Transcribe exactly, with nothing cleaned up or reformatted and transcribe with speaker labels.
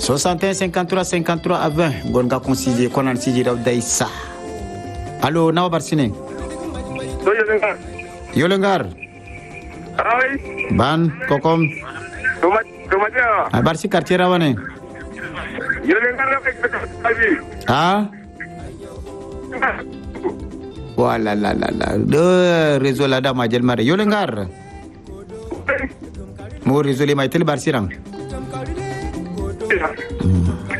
Speaker 1: soixante et un cinquante-trois cinquante-trois à vingt gonga concisé konan siji rawdaisa. Allo nawa barsine
Speaker 2: to yolengar
Speaker 1: yolengar
Speaker 2: rawai
Speaker 1: ban kokom
Speaker 2: tuma tuma ja
Speaker 1: a barsi quartier rawane
Speaker 2: yolengar rawai abi
Speaker 1: ah wala la la la de réseau la dama jel mare yolengar mo réseau le mai tel barsirang